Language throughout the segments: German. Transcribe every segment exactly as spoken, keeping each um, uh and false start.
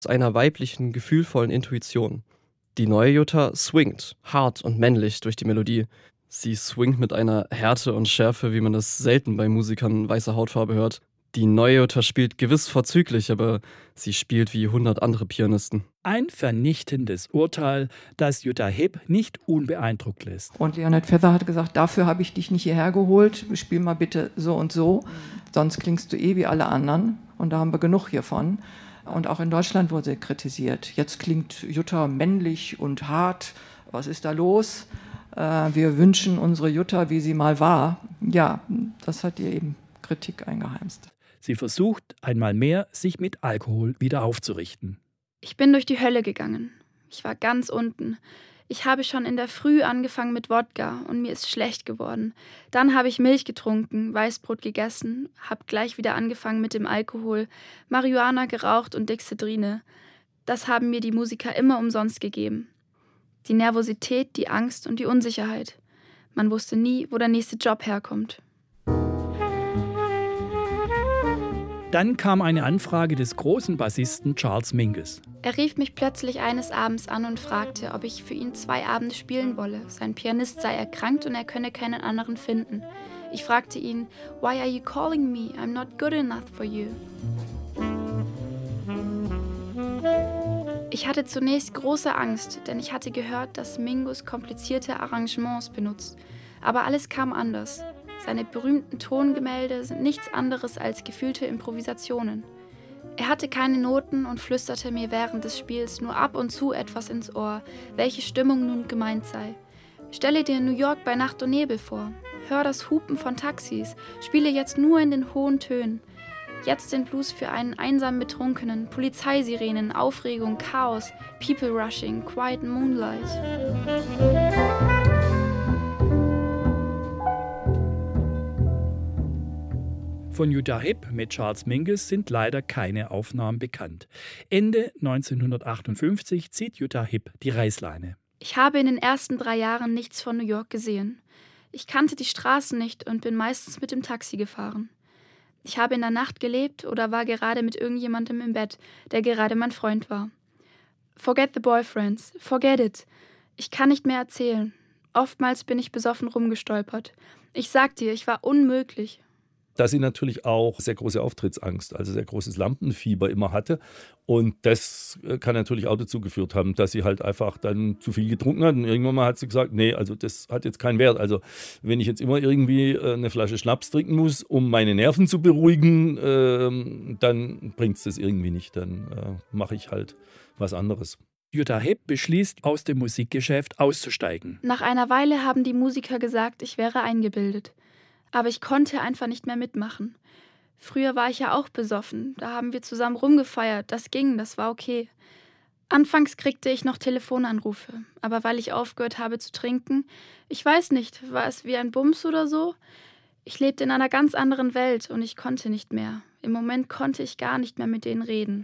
einer weiblichen, gefühlvollen Intuition. Die neue Jutta swingt, hart und männlich durch die Melodie. Sie swingt mit einer Härte und Schärfe, wie man es selten bei Musikern weißer Hautfarbe hört. Die neue Jutta spielt gewiss vorzüglich, aber sie spielt wie hundert andere Pianisten. Ein vernichtendes Urteil, das Jutta Hipp nicht unbeeindruckt lässt. Und Leonard Feather hat gesagt, dafür habe ich dich nicht hierher geholt, spiel mal bitte so und so, sonst klingst du eh wie alle anderen. Und da haben wir genug hiervon. Und auch in Deutschland wurde sie kritisiert. Jetzt klingt Jutta männlich und hart. Was ist da los? Äh, wir wünschen unsere Jutta, wie sie mal war. Ja, das hat ihr eben Kritik eingeheimst. Sie versucht einmal mehr, sich mit Alkohol wieder aufzurichten. Ich bin durch die Hölle gegangen. Ich war ganz unten. Ich habe schon in der Früh angefangen mit Wodka und mir ist schlecht geworden. Dann habe ich Milch getrunken, Weißbrot gegessen, habe gleich wieder angefangen mit dem Alkohol, Marihuana geraucht und Dexedrine. Das haben mir die Musiker immer umsonst gegeben. Die Nervosität, die Angst und die Unsicherheit. Man wusste nie, wo der nächste Job herkommt. Dann kam eine Anfrage des großen Bassisten Charles Mingus. Er rief mich plötzlich eines Abends an und fragte, ob ich für ihn zwei Abende spielen wolle. Sein Pianist sei erkrankt und er könne keinen anderen finden. Ich fragte ihn, "Why are you calling me? I'm not good enough for you." Ich hatte zunächst große Angst, denn ich hatte gehört, dass Mingus komplizierte Arrangements benutzt. Aber alles kam anders. Seine berühmten Tongemälde sind nichts anderes als gefühlte Improvisationen. Er hatte keine Noten und flüsterte mir während des Spiels nur ab und zu etwas ins Ohr, welche Stimmung nun gemeint sei. Stelle dir New York bei Nacht und Nebel vor. Hör das Hupen von Taxis, spiele jetzt nur in den hohen Tönen. Jetzt den Blues für einen einsamen Betrunkenen, Polizeisirenen, Aufregung, Chaos, People Rushing, Quiet Moonlight. Von Jutta Hipp mit Charles Mingus sind leider keine Aufnahmen bekannt. Ende neunzehnhundertachtundfünfzig zieht Jutta Hipp die Reißleine. Ich habe in den ersten drei Jahren nichts von New York gesehen. Ich kannte die Straßen nicht und bin meistens mit dem Taxi gefahren. Ich habe in der Nacht gelebt oder war gerade mit irgendjemandem im Bett, der gerade mein Freund war. Forget the boyfriends, forget it. Ich kann nicht mehr erzählen. Oftmals bin ich besoffen rumgestolpert. Ich sag dir, ich war unmöglich. Dass sie natürlich auch sehr große Auftrittsangst, also sehr großes Lampenfieber immer hatte. Und das kann natürlich auch dazu geführt haben, dass sie halt einfach dann zu viel getrunken hat. Und irgendwann mal hat sie gesagt, nee, also das hat jetzt keinen Wert. Also wenn ich jetzt immer irgendwie eine Flasche Schnaps trinken muss, um meine Nerven zu beruhigen, äh, dann bringt es das irgendwie nicht. Dann äh, mache ich halt was anderes. Jutta Hipp beschließt, aus dem Musikgeschäft auszusteigen. Nach einer Weile haben die Musiker gesagt, ich wäre eingebildet. Aber ich konnte einfach nicht mehr mitmachen. Früher war ich ja auch besoffen. Da haben wir zusammen rumgefeiert. Das ging, das war okay. Anfangs kriegte ich noch Telefonanrufe. Aber weil ich aufgehört habe zu trinken, ich weiß nicht, war es wie ein Bums oder so? Ich lebte in einer ganz anderen Welt und ich konnte nicht mehr. Im Moment konnte ich gar nicht mehr mit denen reden.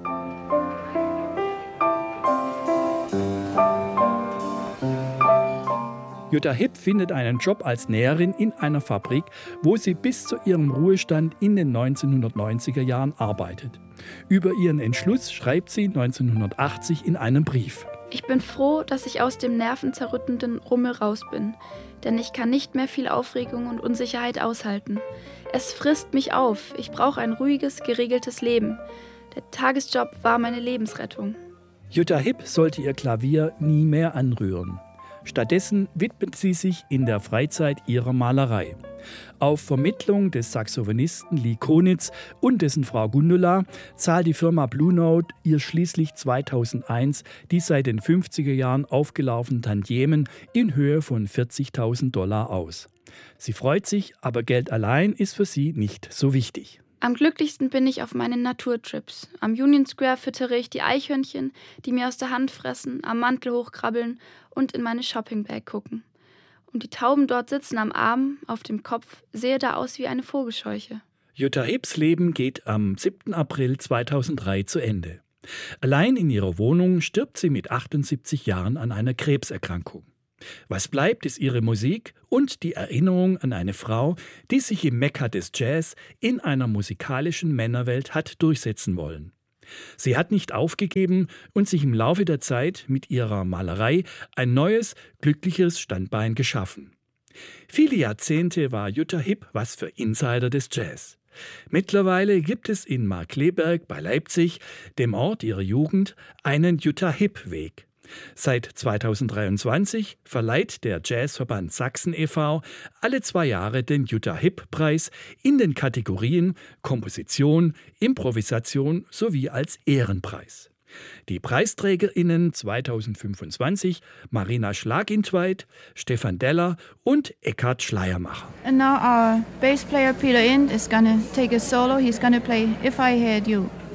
Jutta Hipp findet einen Job als Näherin in einer Fabrik, wo sie bis zu ihrem Ruhestand in den neunzehnhundertneunziger Jahren arbeitet. Über ihren Entschluss schreibt sie neunzehnhundertachtzig in einem Brief. Ich bin froh, dass ich aus dem nervenzerrüttenden Rummel raus bin, denn ich kann nicht mehr viel Aufregung und Unsicherheit aushalten. Es frisst mich auf, ich brauche ein ruhiges, geregeltes Leben. Der Tagesjob war meine Lebensrettung. Jutta Hipp sollte ihr Klavier nie mehr anrühren. Stattdessen widmet sie sich in der Freizeit ihrer Malerei. Auf Vermittlung des Saxophonisten Lee Konitz und dessen Frau Gundula zahlt die Firma Blue Note ihr schließlich zweitausendeins die seit den fünfziger Jahren aufgelaufenen Tantiemen in Höhe von vierzigtausend Dollar aus. Sie freut sich, aber Geld allein ist für sie nicht so wichtig. Am glücklichsten bin ich auf meinen Naturtrips. Am Union Square füttere ich die Eichhörnchen, die mir aus der Hand fressen, am Mantel hochkrabbeln und in meine Shoppingbag gucken. Und die Tauben dort sitzen am Arm, auf dem Kopf, sehe da aus wie eine Vogelscheuche. Jutta Hipps Leben geht am siebten April zweitausenddrei zu Ende. Allein in ihrer Wohnung stirbt sie mit achtundsiebzig Jahren an einer Krebserkrankung. Was bleibt, ist ihre Musik und die Erinnerung an eine Frau, die sich im Mekka des Jazz in einer musikalischen Männerwelt hat durchsetzen wollen. Sie hat nicht aufgegeben und sich im Laufe der Zeit mit ihrer Malerei ein neues, glückliches Standbein geschaffen. Viele Jahrzehnte war Jutta Hipp was für Insider des Jazz. Mittlerweile gibt es in Markkleeberg bei Leipzig, dem Ort ihrer Jugend, einen Jutta-Hipp-Weg. Seit zweitausenddreiundzwanzig verleiht der Jazzverband Sachsen e V alle zwei Jahre den Jutta-Hipp-Preis in den Kategorien Komposition, Improvisation sowie als Ehrenpreis. Die PreisträgerInnen zweitausendfünfundzwanzig Marina Schlagintweit, Stefan Deller und Eckhard Schleiermacher. And now our bass player Peter Ind is gonna take a solo. He's gonna play If I Had You.